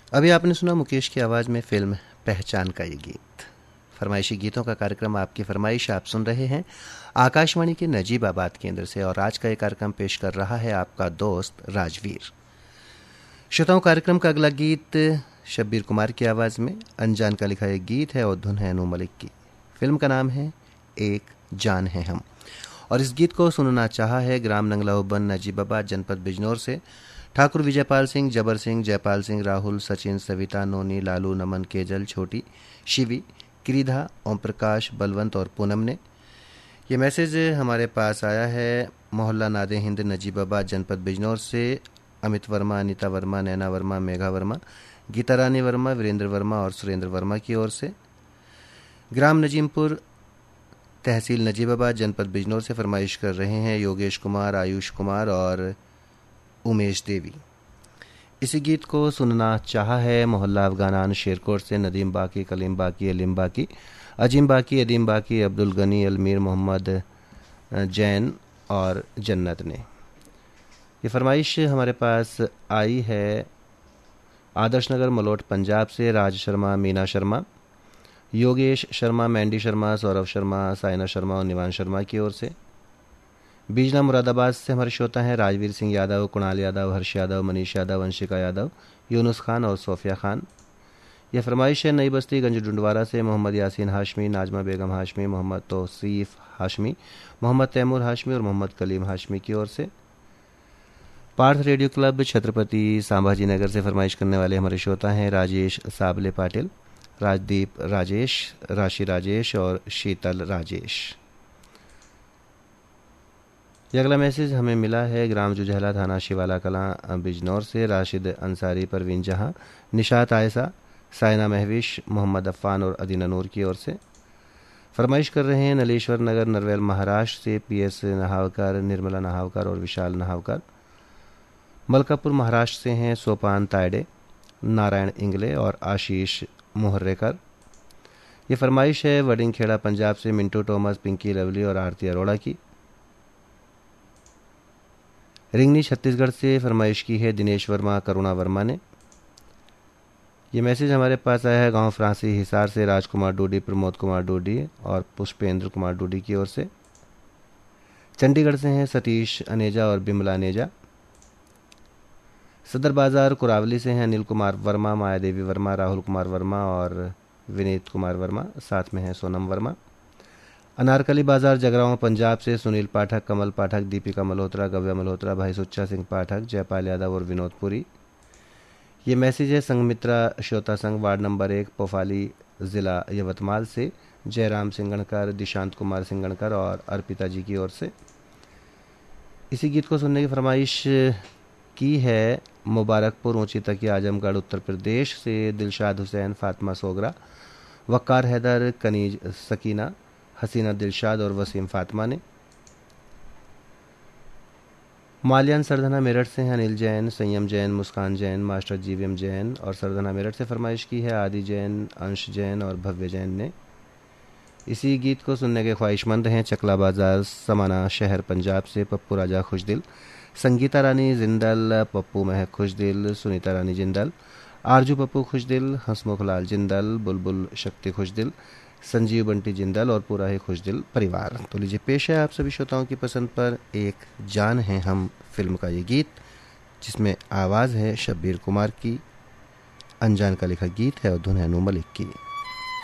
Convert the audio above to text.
अभी आपने सुना मुकेश की आवाज़ में फिल्म पहचान का ये गीत। फरमाइशी गीतों का कार्यक्रम आपकी फरमाइश आप सुन रहे हैं आकाशवाणी के नजीबाबाद केंद्र से, और आज का ये कार्यक्रम पेश कर रहा है आपका दोस्त राजवीर। श्रोताओं, कार्यक्रम का अगला गीत शब्बीर कुमार की आवाज़ में अनजान का लिखा एक गीत है और धुन है अनु मलिक की। फिल्म का नाम है एक जान है हम, और इस गीत को सुनना चाहा है ग्राम नंगला उबन नजीबाबाद जनपद बिजनौर से ठाकुर विजयपाल सिंह, जबर सिंह, जयपाल सिंह, राहुल, सचिन, सविता, नोनी, लालू, नमन, केजल, छोटी, शिवी, क्रीधा, ओम प्रकाश, बलवंत और पूनम ने। ये मैसेज हमारे पास आया है मोहल्ला नादे हिंद नजीबाबाद जनपद बिजनौर से अमित वर्मा, अनीता वर्मा, नैना वर्मा, मेघा वर्मा, गीता रानी वर्मा, वीरेंद्र वर्मा और सुरेंद्र वर्मा की ओर से। ग्राम नजीमपुर, तहसील नजीबाबाद जनपद बिजनौर से फरमाइश कर रहे हैं योगेश कुमार, आयुष कुमार और उमेश देवी। इसी गीत को सुनना चाहा है मोहल्ला अफगानान शेरकोट से नदीम बाकी, कलीम बाकी, अलीम बाकी, अजीम बाकी, अदीम बाकी, अब्दुल गनी, अलमीर, मोहम्मद जैन और जन्नत ने। ये फरमाइश हमारे पास आई है आदर्श नगर मलोट पंजाब से राज शर्मा, मीना शर्मा, योगेश शर्मा, मैंडी शर्मा, सौरभ शर्मा, साइना शर्मा और निवान शर्मा की ओर से। बीजना मुरादाबाद से हमारे श्रोता हैं राजवीर सिंह यादव, कुणाल यादव, हर्ष यादव, मनीष यादव, वंशिका यादव, यूनुस खान और सोफिया खान। यह फरमाइश है नई बस्ती गंज डुंडवारा से मोहम्मद यासीन हाशमी, नाजमा बेगम हाशमी, मोहम्मद तौसीफ हाशमी, मोहम्मद तैमूर हाशमी और मोहम्मद कलीम हाशमी की ओर से। पार्थ रेडियो क्लब छत्रपति संभाजी नगर से फरमाइश करने वाले हमारे श्रोता हैं राजेश साबले पाटिल, राजदीप राजेश, राशि राजेश और शीतल राजेश। यह अगला मैसेज हमें मिला है ग्राम जुजहला, थाना शिवाला कलां, बिजनौर से राशिद अंसारी, परवीन जहां, निशात आयसा, साइना महविश, मोहम्मद अफ़ान और अदीना नूर की ओर से। फरमाइश कर रहे हैं नलेश्वर नगर, नरवेल, महाराष्ट्र से पीएस नहावकर, निर्मला नहावकर और विशाल नहावकर। मलकापुर महाराष्ट्र से हैं सोपान तायडे, नारायण इंगले और आशीष मोहर्रेकर। ये फरमाइश है वडिंग खेड़ा पंजाब से मिंटू टोमस, पिंकी लवली और आरती अरोड़ा की। रिंगनी छत्तीसगढ़ से फरमाइश की है दिनेश वर्मा, करुणा वर्मा ने। यह मैसेज हमारे पास आया है गांव फ्रांसी हिसार से राजकुमार डूडी, प्रमोद कुमार डूडी और पुष्पेंद्र कुमार डूडी की ओर से। चंडीगढ़ से हैं सतीश अनेजा और बिमला अनेजा। सदर बाजार कुरावली से हैं अनिल कुमार वर्मा, माया देवी वर्मा, राहुल कुमार वर्मा और विनीत कुमार वर्मा, साथ में हैं सोनम वर्मा। अनारकली बाजार जगरांव पंजाब से सुनील पाठक, कमल पाठक, दीपिका मल्होत्रा, गव्या मल्होत्रा, भाई सुच्चा सिंह पाठक, जयपाल यादव और विनोद पुरी। ये मैसेज है संघमित्रा श्रोता संघ वार्ड नंबर 1 पोफाली ज़िला यवतमाल से जयराम सिंगणकर, दिशांत कुमार सिंगणकर और अर्पिता जी की ओर से। इसी गीत को सुनने की फरमाइश की है मुबारकपुर ऊंची तकिया आजमगढ़ उत्तर प्रदेश से दिलशाद हुसैन, फातिमा सोगरा, वक्कार हैदर, कनीज सकीना, हसीना दिलशाद और वसीम फातिमा ने। मालियान सरधना मेरठ से हैं अनिल जैन, संयम जैन, मुस्कान जैन, मास्टर जीवीएम जैन और सरधना मेरठ से फरमाइश की है आदि जैन, अंश जैन और भव्य जैन ने। इसी गीत को सुनने के ख्वाहिशमंद हैं चकला बाजार समाना शहर पंजाब से पप्पू राजा खुशदिल, संगीता रानी जिंदल, पप्पू महक खुशदिल, सुनीता रानी जिंदल, आरजू पप्पू खुशदिल, हंसमुख लाल जिंदल, बुलबुल शक्ति खुशदिल, संजीव बंटी जिंदल और पूरा ही खुशदिल परिवार। तो लीजिए पेश है आप सभी श्रोताओं की पसंद पर एक जान है हम फिल्म का ये गीत, जिसमें आवाज़ है शब्बीर कुमार की, अनजान का लिखा गीत है और धुन है अनु मलिक की।